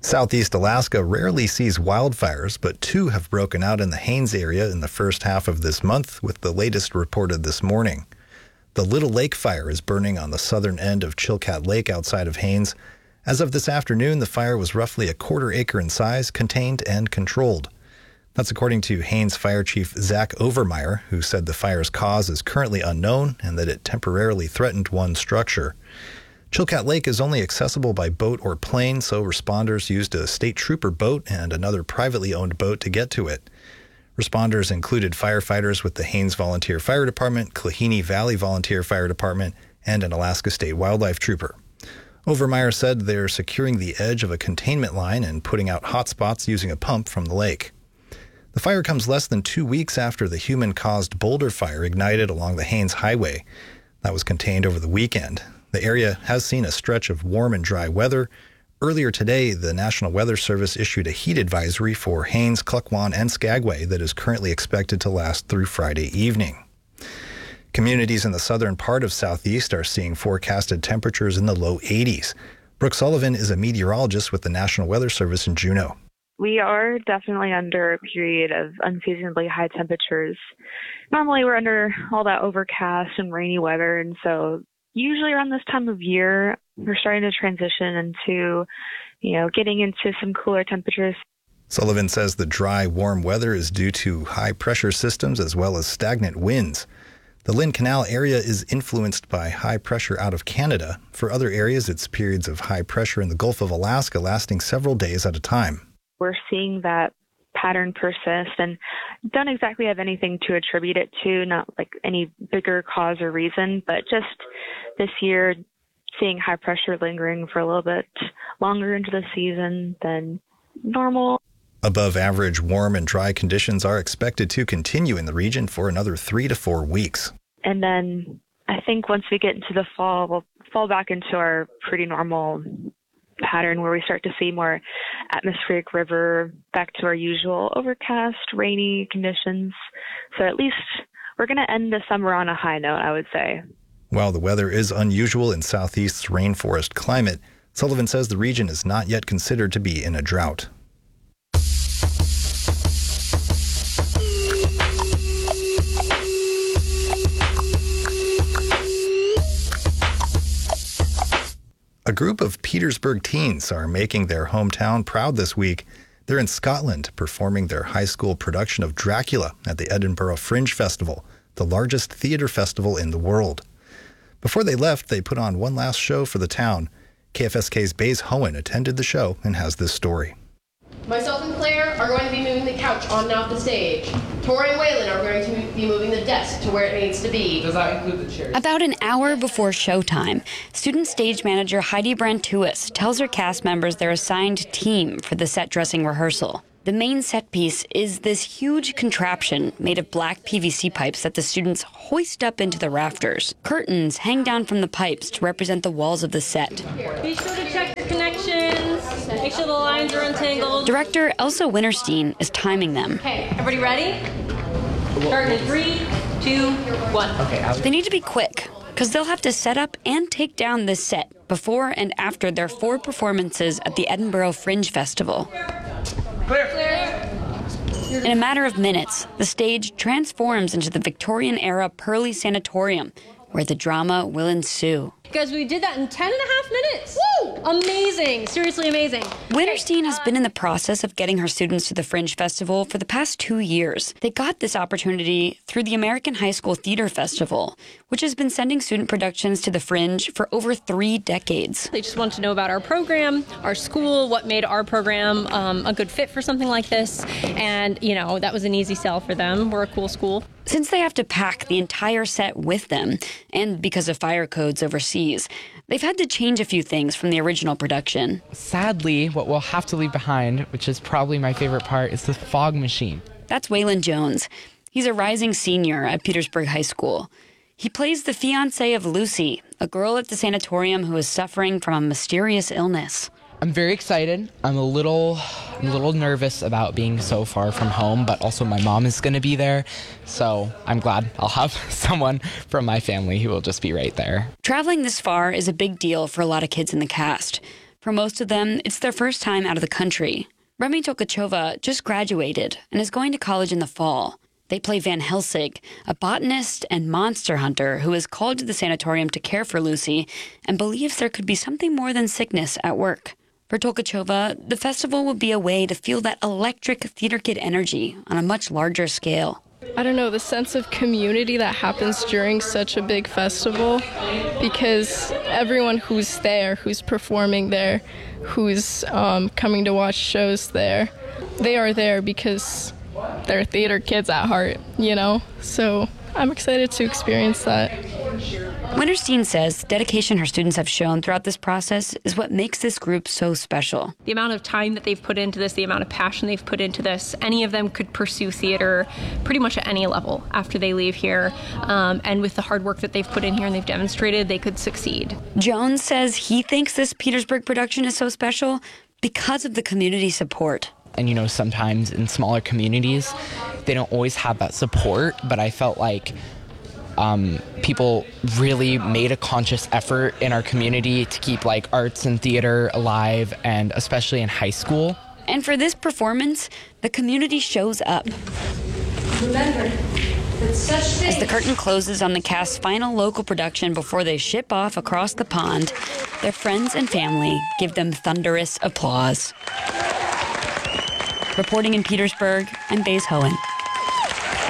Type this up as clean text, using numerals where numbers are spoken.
Southeast Alaska rarely sees wildfires, but two have broken out in the Haines area in the first half of this month, with the latest reported this morning. The Little Lake fire is burning on the southern end of Chilkat Lake outside of Haines. As of this afternoon, the fire was roughly a quarter acre in size, contained and controlled. That's according to Haines Fire Chief Zach Overmeyer, who said the fire's cause is currently unknown and that it temporarily threatened one structure. Chilkat Lake is only accessible by boat or plane, so responders used a state trooper boat and another privately owned boat to get to it. Responders included firefighters with the Haines Volunteer Fire Department, Klahini Valley Volunteer Fire Department, and an Alaska State Wildlife Trooper. Overmeyer said they're securing the edge of a containment line and putting out hot spots using a pump from the lake. The fire comes less than 2 weeks after the human-caused boulder fire ignited along the Haines Highway. That was contained over the weekend. The area has seen a stretch of warm and dry weather. Earlier today, the National Weather Service issued a heat advisory for Haines, Klukwan, and Skagway that is currently expected to last through Friday evening. Communities in the southern part of Southeast are seeing forecasted temperatures in the low 80s. Brooke Sullivan is a meteorologist with the National Weather Service in Juneau. We are definitely under a period of unseasonably high temperatures. Normally we're under all that overcast and rainy weather, and so usually around this time of year, we're starting to transition into, getting into some cooler temperatures. Sullivan says the dry, warm weather is due to high pressure systems as well as stagnant winds. The Lynn Canal area is influenced by high pressure out of Canada. For other areas, it's periods of high pressure in the Gulf of Alaska lasting several days at a time. We're seeing that pattern persist and don't exactly have anything to attribute it to, not like any bigger cause or reason, but just this year seeing high pressure lingering for a little bit longer into the season than normal. Above average warm and dry conditions are expected to continue in the region for another 3 to 4 weeks. And then I think once we get into the fall, we'll fall back into our pretty normal pattern where we start to see more atmospheric river, back to our usual overcast, rainy conditions. So at least we're going to end the summer on a high note, I would say. While the weather is unusual in Southeast's rainforest climate, Sullivan says the region is not yet considered to be in a drought. A group of Petersburg teens are making their hometown proud this week. They're in Scotland performing their high school production of Dracula at the Edinburgh Fringe Festival, the largest theater festival in the world. Before they left, they put on one last show for the town. KFSK's Baze Hohen attended the show and has this story. Myself and Claire are going to be moving the couch on and off the stage. Tori and Waylon are going to be moving the desk to where it needs to be. Does that include the chairs? About an hour before showtime, student stage manager Heidi Brantuis tells her cast members their assigned team for the set dressing rehearsal. The main set piece is this huge contraption made of black PVC pipes that the students hoist up into the rafters. Curtains hang down from the pipes to represent the walls of the set. Be sure to check the connections, make sure the lines are untangled. Director Elsa Winterstein is timing them. Okay, everybody ready? Starting in 3, 2, 1. Okay, They need to be quick, because they'll have to set up and take down this set before and after their 4 performances at the Edinburgh Fringe Festival. Clear. In a matter of minutes, the stage transforms into the Victorian-era Purley Sanatorium, where the drama will ensue. Guys, we did that in 10 and a half minutes. Woo! Amazing. Seriously amazing. Winterstein has been in the process of getting her students to the Fringe Festival for the past 2 years. They got this opportunity through the American High School Theater Festival, which has been sending student productions to the Fringe for over 3 decades. They just want to know about our program, our school, what made our program a good fit for something like this. And, that was an easy sell for them. We're a cool school. Since they have to pack the entire set with them, and because of fire codes overseas, they've had to change a few things from the original production. Sadly, what we'll have to leave behind, which is probably my favorite part, is the fog machine. That's Waylon Jones. He's a rising senior at Petersburg High School. He plays the fiancé of Lucy, a girl at the sanatorium who is suffering from a mysterious illness. I'm very excited. I'm a little nervous about being so far from home, but also my mom is going to be there. So I'm glad I'll have someone from my family who will just be right there. Traveling this far is a big deal for a lot of kids in the cast. For most of them, it's their first time out of the country. Remy Tokachova just graduated and is going to college in the fall. They play Van Helsing, a botanist and monster hunter who is called to the sanatorium to care for Lucy and believes there could be something more than sickness at work. For Tokachova, the festival will be a way to feel that electric theater kid energy on a much larger scale. I don't know, the sense of community that happens during such a big festival, because everyone who's there, who's performing there, who's coming to watch shows there, they are there because they're theater kids at heart, you know? So I'm excited to experience that. Winterstein says the dedication her students have shown throughout this process is what makes this group so special. The amount of time that they've put into this, the amount of passion they've put into this, any of them could pursue theater pretty much at any level after they leave here. And with the hard work that they've put in here and they've demonstrated, they could succeed. Jones says he thinks this Petersburg production is so special because of the community support. And, you know, sometimes in smaller communities, they don't always have that support, but I felt like people really made a conscious effort in our community to keep like arts and theater alive, and especially in high school. And for this performance, the community shows up. Remember that such things... As the curtain closes on the cast's final local production before they ship off across the pond, their friends and family give them thunderous applause. Reporting in Petersburg, I'm Baze Hohen.